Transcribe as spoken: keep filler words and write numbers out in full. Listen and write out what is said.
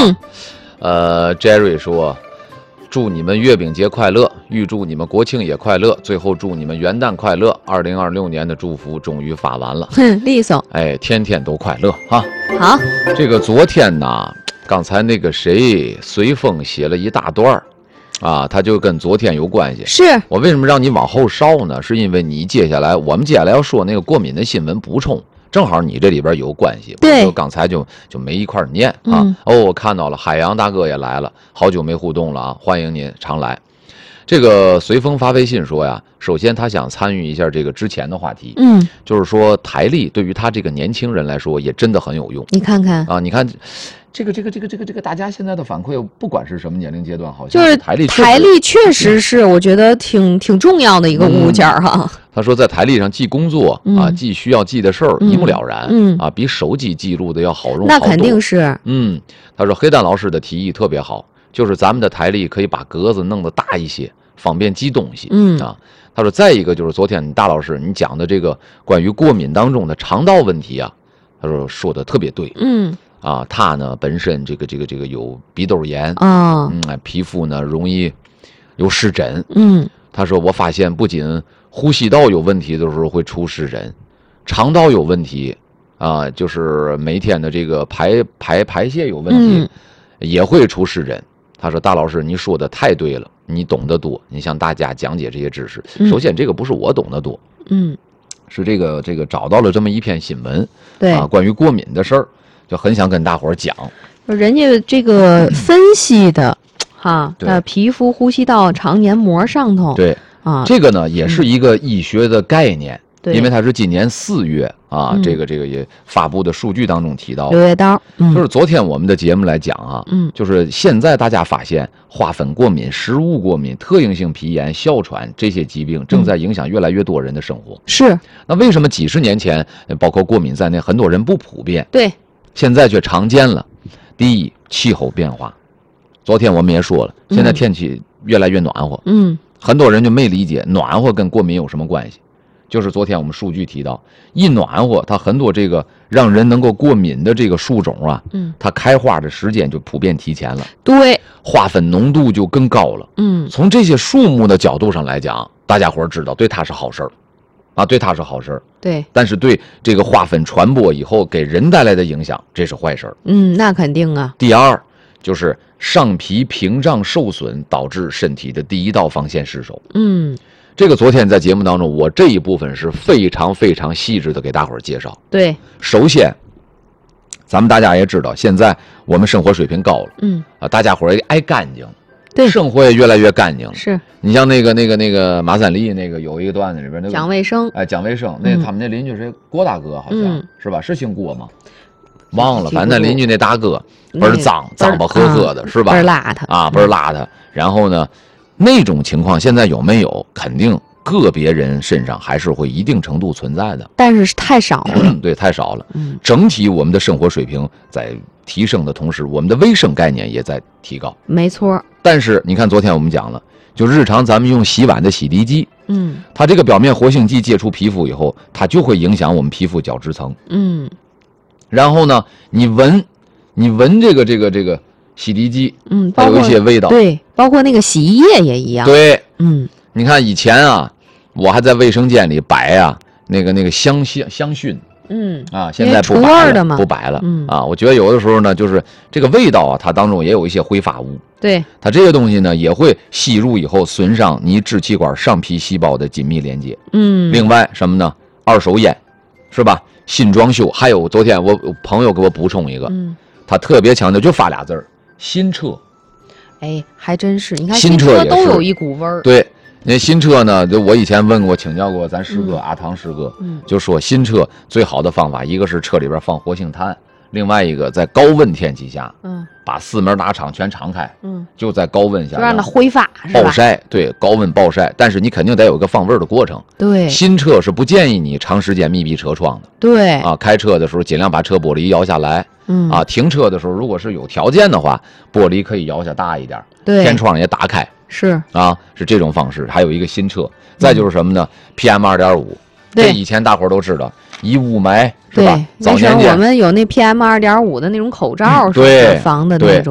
嗯， 呃 ，Jerry 说。祝你们月饼节快乐，预祝你们国庆也快乐，最后祝你们元旦快乐。二零二六年的祝福终于发完了， 哼，利索。 哎，天天都快乐哈。 好， 这个昨天呢，刚才那个谁随风写了一大段儿，啊，他就跟昨天有关系。 是我为什么让你往后稍呢？是因为你接下来我们接下来要说那个过敏的新闻补充。正好你这里边有关系， 对， 我刚才就就没一块念啊。 嗯、 哦，我看到了，海洋大哥也来了，好久没互动了啊，欢迎您常来。这个随风发微信说呀，首先他想参与一下这个之前的话题， 嗯， 就是说台历对于他这个年轻人来说也真的很有用。 你看看啊，你看。这个这个这个这个这个，大家现在的反馈，不管是什么年龄阶段，好像就是台历， 台历确实是我觉得挺挺重要的一个物件哈、嗯。 他说在台历上记工作、嗯、啊，记需要记的事儿、嗯、一目了然， 嗯啊，比手机记录的要好用好多。 那肯定是。 嗯，他说黑蛋老师的提议特别好，就是咱们的台历可以把格子弄得大一些，方便记东西。 嗯啊，他说再一个就是昨天大老师你讲的这个关于过敏当中的肠道问题啊，他说说的特别对。 嗯。 啊，他呢本身这个这个这个有鼻窦炎啊、哦， 嗯，皮肤呢容易有湿疹， 嗯， 他说我发现不仅呼吸道有问题的时候会出湿疹，肠道有问题啊，就是每天的这个排排排泄有问题， 嗯、 也会出湿疹。他说大老师你说的太对了，你懂得多，你向大家讲解这些知识。 嗯、 首先这个不是我懂得多， 嗯， 是这个这个找到了这么一篇新闻， 对啊，关于过敏的事儿。就很想跟大伙儿讲， 人家这个分析的，哈， 呃， 皮肤、呼吸道、肠黏膜上头， 对啊， 这个呢也是一个医学的概念， 对、嗯， 因为它是今年四月啊，嗯、这个这个也发布的数据当中提到， 柳叶刀，嗯， 就是昨天我们的节目来讲啊， 嗯， 就是现在大家发现花粉过敏、食物过敏、特应性皮炎、哮喘这些疾病正在影响越来越多人的生活。 是， 那为什么几十年前，包括过敏在内，很多人不普遍？ 对。 现在却常见了。第一，气候变化。昨天我们也说了，现在天气越来越暖和， 嗯， 很多人就没理解暖和跟过敏有什么关系。就是昨天我们数据提到，一暖和，它很多这个让人能够过敏的这个树种啊， 嗯， 它开花的时间就普遍提前了， 对， 花粉浓度就更高了。 嗯， 从这些树木的角度上来讲，大家伙儿知道，对它是好事儿。啊，对它是好事儿， 对， 但是对这个花粉传播以后给人带来的影响，这是坏事儿。 嗯，那肯定啊。 第二就是上皮屏障受损，导致身体的第一道防线失守。 嗯， 这个昨天在节目当中，我这一部分是非常非常细致的给大伙儿介绍。 对， 首先，咱们大家也知道，现在我们生活水平高了， 嗯啊，大家伙儿也爱干净。 对， 生活也越来越干净了。 是你像那个那个那个马三立那个有一个段子里边那个讲卫生， 哎，讲卫生，那、嗯、他们那邻居是郭大哥，好像、嗯、是吧？是姓郭吗？忘了，反正那邻居那大哥倍儿脏，脏吧呵呵的，是吧？ 倍儿邋遢啊，倍儿邋遢。然后呢，那种情况现在有没有？肯定个别人身上还是会一定程度存在的， 但是太少了。 对，太少了。 嗯， 整体我们的生活水平在提升的同时，我们的卫生概念也在提高。 没错。 但是你看，昨天我们讲了，就日常咱们用洗碗的洗涤剂， 嗯， 它这个表面活性剂接触皮肤以后，它就会影响我们皮肤角质层。 嗯， 然后呢，你闻，你闻这个这个这个洗涤剂， 嗯， 它有一些味道。 对，包括那个洗衣液也一样。 对， 嗯， 你看以前啊，我还在卫生间里摆啊，那个那个香香香薰。 嗯啊，现在不除味的嘛， 不摆了。 嗯啊，我觉得有的时候呢，就是这个味道啊，它当中也有一些挥发物。 对， 它这些东西呢，也会吸入以后损伤你支气管上皮细胞的紧密连接。 嗯， 另外什么呢？二手烟，是吧？新装修，还有昨天我朋友给我补充一个， 嗯， 他特别强调，就发俩字儿：新车。 哎，还真是，你看新车都有一股味儿。 对。那新车呢？就我以前问过、请教过咱师哥、嗯、阿唐师哥， 嗯， 就说新车最好的方法，一个是车里边放活性炭，另外一个在高温天气下， 嗯， 把四门大敞全敞开， 嗯， 就在高温下就让它挥发，是吧？ 暴晒，对，高温暴晒，但是你肯定得有一个放味儿的过程。 对， 新车是不建议你长时间密闭车窗的。 对， 啊，开车的时候尽量把车玻璃摇下来。 嗯， 啊，停车的时候如果是有条件的话，玻璃可以摇下大一点， 对， 天窗也打开。 是啊，是这种方式。还有一个新车，再就是什么呢、嗯、？P M 二点五，这以前大伙儿都知道，一雾霾是吧？早年间我们有那 P M 二点五的那种口罩， 对， 防的那种。